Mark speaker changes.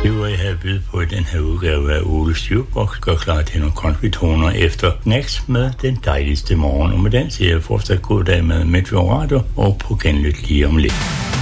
Speaker 1: Det var jeg havde bydet på i den her udgave af Oles Jukebox. Gør klar til nogle countrytoner efter Knacks med Den Dejligste Morgen. Og med den siger jeg fortsat god dag med Metro Radio og på genlyt lige om lidt.